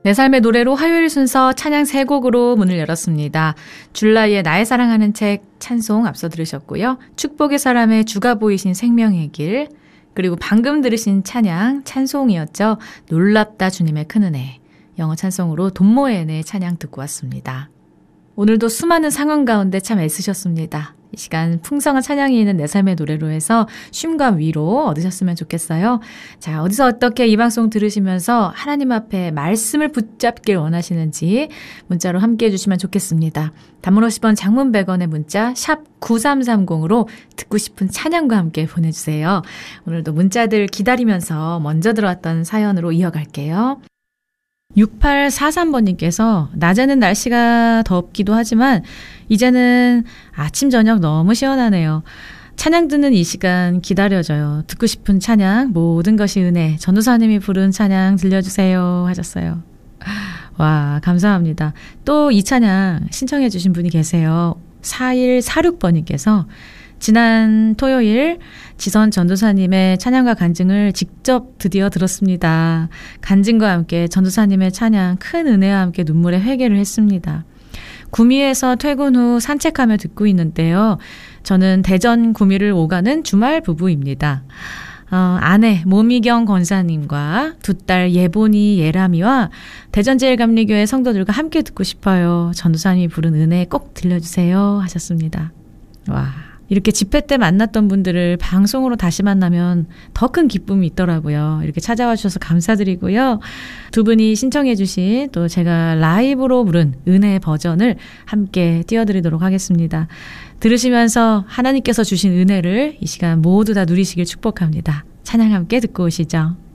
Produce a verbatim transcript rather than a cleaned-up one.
내 삶의 노래로 화요일 순서 찬양 세 곡으로 문을 열었습니다. 줄라이의 나의 사랑하는 책 찬송 앞서 들으셨고요. 축복의 사람의 주가 보이신 생명의 길, 그리고 방금 들으신 찬양 찬송이었죠. 놀랍다 주님의 큰 은혜. 영어 찬송으로 돈모엔의 찬양 듣고 왔습니다. 오늘도 수많은 상황 가운데 참 애쓰셨습니다. 이 시간 풍성한 찬양이 있는 내 삶의 노래로 해서 쉼과 위로 얻으셨으면 좋겠어요. 자, 어디서 어떻게 이 방송 들으시면서 하나님 앞에 말씀을 붙잡길 원하시는지 문자로 함께 해주시면 좋겠습니다. 단문 오십 원, 장문 백 원의 문자 샵 구삼삼공으로 듣고 싶은 찬양과 함께 보내주세요. 오늘도 문자들 기다리면서 먼저 들어왔던 사연으로 이어갈게요. 육팔사삼 번님께서 낮에는 날씨가 덥기도 하지만 이제는 아침 저녁 너무 시원하네요. 찬양 듣는 이 시간 기다려져요. 듣고 싶은 찬양 모든 것이 은혜 전도사님이 부른 찬양 들려주세요 하셨어요. 와, 감사합니다. 또 이 찬양 신청해 주신 분이 계세요. 사일사육 번님께서 지난 토요일 지선 전도사님의 찬양과 간증을 직접 드디어 들었습니다. 간증과 함께 전도사님의 찬양 큰 은혜와 함께 눈물의 회개를 했습니다. 구미에서 퇴근 후 산책하며 듣고 있는데요. 저는 대전 구미를 오가는 주말 부부입니다. 어, 아내 모미경 권사님과 두 딸 예본이 예람이와 대전제일감리교회 성도들과 함께 듣고 싶어요. 전도사님이 부른 은혜 꼭 들려주세요 하셨습니다. 와, 이렇게 집회 때 만났던 분들을 방송으로 다시 만나면 더 큰 기쁨이 있더라고요. 이렇게 찾아와 주셔서 감사드리고요. 두 분이 신청해 주신 또 제가 라이브로 부른 은혜 버전을 함께 띄워드리도록 하겠습니다. 들으시면서 하나님께서 주신 은혜를 이 시간 모두 다 누리시길 축복합니다. 찬양 함께 듣고 오시죠.